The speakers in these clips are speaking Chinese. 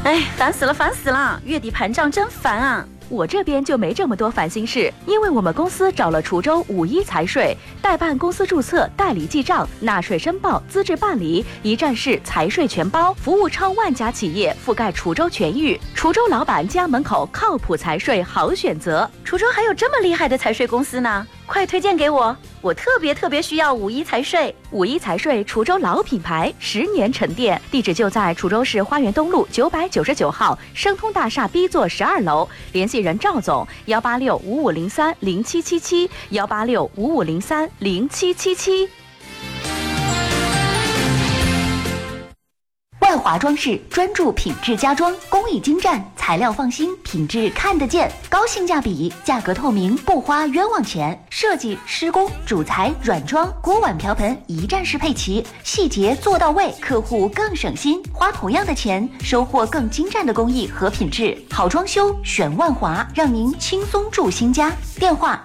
哎，烦死了，烦死了！月底盘账真烦啊！ 我这边就没这么多烦心事，因为我们公司找了滁州51财税，代办公司注册、代理记账、纳税申报、资质办理，一站式财税全包，服务超万家企业，覆盖滁州全域。滁州老板家门口靠谱财税好选择。 滁州还有这么厉害的财税公司呢？快推荐给我！我特别需要51财税。 51财税滁州老品牌，10年沉淀，地址就在滁州市花园东路999号生通大厦 B 座12楼，联系人赵总18655030777，18655030777。 万华装饰专注品质家装，工艺精湛，材料放心，品质看得见，高性价比，价格透明，不花冤枉钱。设计、施工、主材、软装、锅碗瓢盆一站式配齐，细节做到位，客户更省心，花同样的钱，收获更精湛的工艺和品质。好装修选万华，让您轻松住新家。电话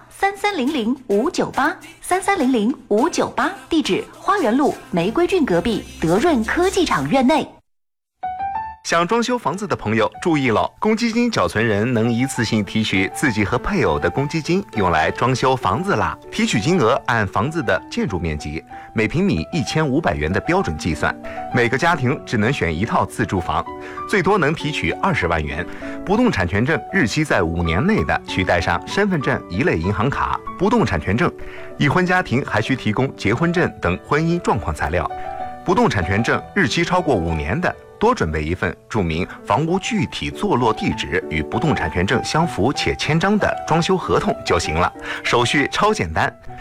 3300-598，3300-598，地址花园路玫瑰郡隔壁德润科技厂院内。 想装修房子的朋友注意了，公积金缴存人能一次性提取自己和配偶的公积金，用来装修房子啦。提取金额按房子的建筑面积，每平米1500元的标准计算，每个家庭只能选一套自住房，最多能提取20万元。不动产权证日期在5年内的，需带上身份证一类银行卡、不动产权证。已婚家庭还需提供结婚证等婚姻状况材料。不动产权证日期超过5年的，多准备一份注明房屋具体坐落地址与不动产权证相符且签章的装修合同就行了，手续超简单。